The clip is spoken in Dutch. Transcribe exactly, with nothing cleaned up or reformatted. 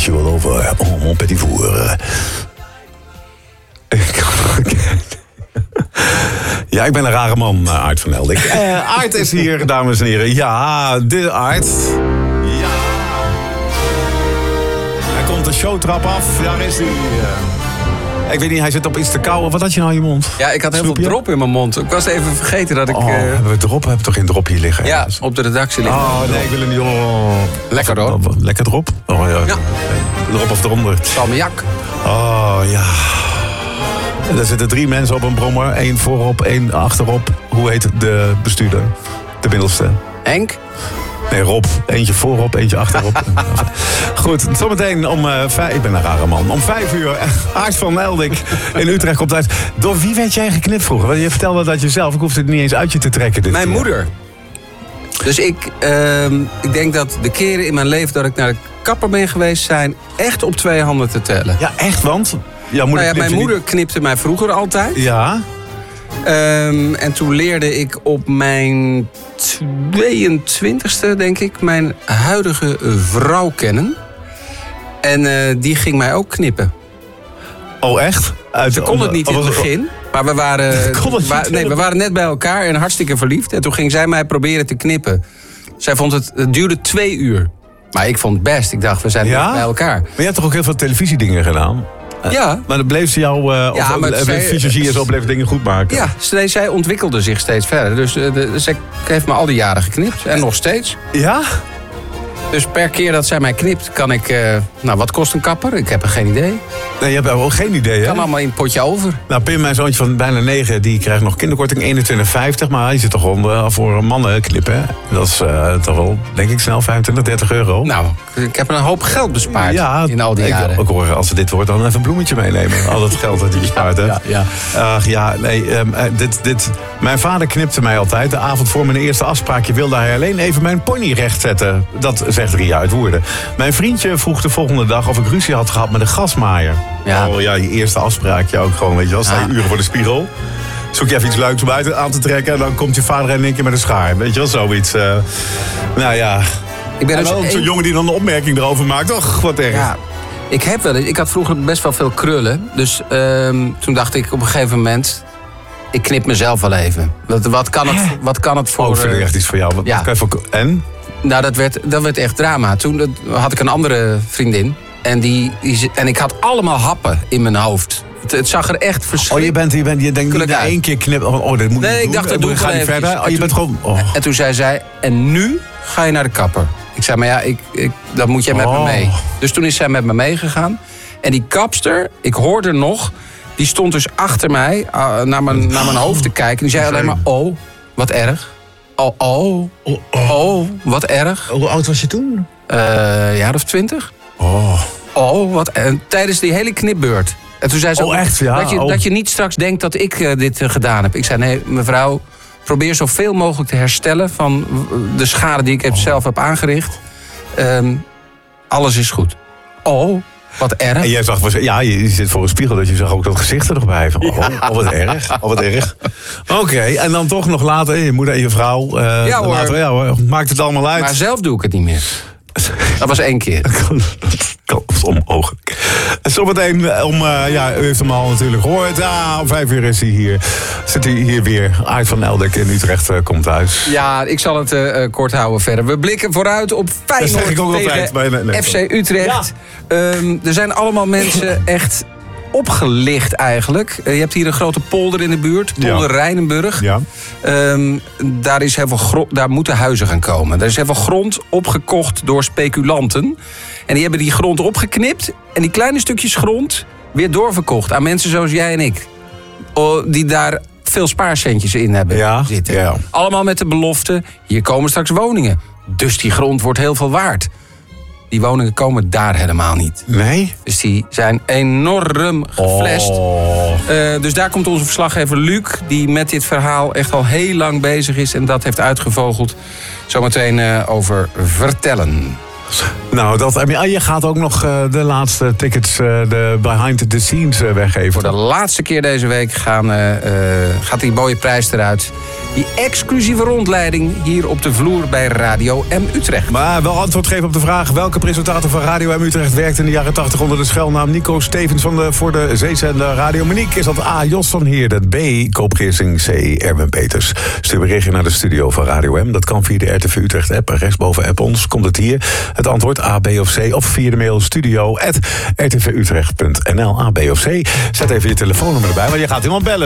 je wel over oh, mon petit four. Ja, ik ben een rare man, Aart van Eldik. Uh, Aart is hier, dames en heren. Ja, de Aart. Ja. Hij komt de showtrap af. Daar is hij. Uh, ik weet niet, hij zit op iets te kauwen. Wat had je nou in je mond? Ja, ik had heel Snoepje? veel drop in mijn mond. Ik was even vergeten dat ik... Oh, uh... hebben we drop? Hebben we toch geen drop hier liggen? Ja, op de redactie liggen. Oh, nee, ik wil hem niet... Oh. Lekker hoor. Lekker drop? Oh ja. Ja. Drop of eronder. Salmiak. Oh ja. En er zitten drie mensen op een brommer. Eén voorop, één achterop. Hoe heet de bestuurder? De middelste. Henk? Nee, Rob. Eentje voorop, eentje achterop. Goed, zometeen om uh, vijf... Ik ben een rare man. Om vijf uur, Aart van Eldik in Utrecht komt uit. Door wie werd jij geknipt vroeger? Want je vertelde dat jezelf. Ik hoefde het niet eens uit je te trekken. Dit Mijn keer. moeder. Dus ik, uh, ik denk dat de keren in mijn leven dat ik naar de kapper ben geweest... zijn echt op twee handen te tellen. Ja, echt, want... Jouw moeder nou ja, mijn moeder niet... knipte mij vroeger altijd. Ja. Um, en toen leerde ik op mijn tweeëntwintigste, denk ik, mijn huidige vrouw kennen. En uh, die ging mij ook knippen. Oh, echt? Uit, Ze kon het niet in het begin. Maar we waren, wa- nee, we waren net bij elkaar en hartstikke verliefd. En toen ging zij mij proberen te knippen. Zij vond het, het duurde twee uur. Maar ik vond het best. Ik dacht, we zijn ja? net bij elkaar. Maar je hebt toch ook heel veel televisiedingen gedaan? Ja. Maar dan bleef ze jou, uh, ja, of maar uh, zij, fysiologie en zo bleef dingen goed maken. Ja, nee, zij ontwikkelde zich steeds verder. Dus uh, de, zij heeft me al die jaren geknipt. En nog steeds. Ja? Dus per keer dat zij mij knipt, kan ik... Uh, nou, wat kost een kapper? Ik heb er geen idee. Nee, je hebt ook geen idee, hè? Kan allemaal in een potje over. Nou, Pim, mijn zoontje van bijna negen, die krijgt nog kinderkorting eenentwintig vijftig. Maar hij zit toch gewoon uh, voor mannen knippen, hè? Dat is uh, toch wel, denk ik, snel vijfentwintig, dertig euro. Nou, ik heb een hoop geld bespaard ja, in al die ik jaren. Ik ook horen, als het dit wordt, dan even een bloemetje meenemen. Al dat geld dat hij bespaard heeft. Ja, ja. Uh, ja, nee, um, uh, dit, dit... Mijn vader knipte mij altijd. De avond voor mijn eerste afspraakje wilde hij alleen even mijn pony rechtzetten. Dat zegt Ria uit Woerden. Mijn vriendje vroeg de volgende dag of ik ruzie had gehad met een grasmaaier. Ja. Oh ja, je eerste afspraakje ook gewoon, weet je wel. Sta je Ah. uren voor de spiegel. Zoek je even iets leuks om uit aan te trekken. En dan komt je vader in één keer met een schaar. Weet je wel, zoiets. Uh, nou ja. Ik ben en dus dan ook zo'n een... jongen die dan een opmerking erover maakt. Och, wat erg. Ja, ik heb wel eens... Ik had vroeger best wel veel krullen. Dus um, toen dacht ik op een gegeven moment... Ik knip mezelf wel even. Wat, wat, kan, het, wat kan het voor... Oh, vind ik echt iets voor jou. Wat, ja. wat kan je voor, en? Nou, dat werd, dat werd echt drama. Toen dat, had ik een andere vriendin. En, die, die, en ik had allemaal happen in mijn hoofd. Het, het zag er echt verschrikkelijk Oh, je bent, je bent, je denkt niet na één keer knippen. Oh, oh, dat moet nee, niet ik doen. dacht, dat doe ik ga wel niet eventjes. verder. Oh, je bent gewoon... Oh. En toen zei zij, en nu ga je naar de kapper. Ik zei, maar ja, ik, ik, dan moet jij met Oh. me mee. Dus toen is zij met me meegegaan. En die kapster, ik hoorde nog... Die stond dus achter mij uh, naar, mijn, naar mijn hoofd te kijken. Die zei alleen maar, oh, wat erg. Oh, oh, Oh, oh. oh, wat erg. Hoe oud was je toen? Uh, jaar of twintig. Oh. Oh, wat en tijdens die hele knipbeurt. En toen zei ze, Oh, echt? Ja, dat, je, oh. dat je niet straks denkt dat ik uh, dit uh, gedaan heb. Ik zei, nee, mevrouw, probeer zoveel mogelijk te herstellen... van de schade die ik heb, oh. zelf heb aangericht. Um, alles is goed. Oh, wat erg. En jij zag, ja, je zit voor een spiegel, dat je zag ook dat gezicht er nog bij. Van, oh, oh, wat erg, oh, wat erg. Oké, okay, en dan toch nog later, je moeder en je vrouw. Uh, ja, hoor. Later, ja hoor, maakt het allemaal uit. Maar zelf doe ik het niet meer. Dat was één keer. Dat is onmogelijk. En zometeen, om, uh, ja, u heeft hem al natuurlijk gehoord. Ah, om vijf uur is hij hier. Zit hij hier weer. Aart van Eldik in Utrecht uh, komt thuis. Ja, ik zal het uh, kort houden verder. We blikken vooruit op Feyenoord tegen nee, nee, nee. F C Utrecht. Ja. Um, er zijn allemaal mensen echt opgelicht eigenlijk. Uh, je hebt hier een grote polder in de buurt. Polder ja. Rijnenburg. Ja. Um, daar, is heel veel gro- daar moeten huizen gaan komen. Er is heel veel grond opgekocht door speculanten. En die hebben die grond opgeknipt. En die kleine stukjes grond weer doorverkocht aan mensen zoals jij en ik. Die daar veel spaarcentjes in hebben ja. zitten. Ja. Allemaal met de belofte, hier komen straks woningen. Dus die grond wordt heel veel waard. Die woningen komen daar helemaal niet. Nee? Dus die zijn enorm geflasht. Oh. Uh, dus daar komt onze verslaggever Luc... die met dit verhaal echt al heel lang bezig is... en dat heeft uitgevogeld. Zometeen uh, over vertellen. Nou, dat, je gaat ook nog uh, de laatste tickets, uh, de behind the scenes uh, weggeven. Voor de laatste keer deze week gaan, uh, uh, gaat die mooie prijs eruit. Die exclusieve rondleiding hier op de vloer bij Radio M Utrecht. Maar wel antwoord geven op de vraag: welke presentator van Radio M Utrecht werkte in de jaren tachtig onder de schuilnaam Nico Stevens van de, voor de zeezender Radio Monique? Is dat A. Jos van Heerden, B. Koop Geersing, C. Erwin Peters? Stuur berichtje naar de studio van Radio M. Dat kan via de R T V Utrecht app. Rechtsboven app ons komt het hier. Het antwoord A, B of C. Of via de mail studio at r t v utrecht punt n l. A, B of C. Zet even je telefoonnummer erbij, want je gaat iemand bellen.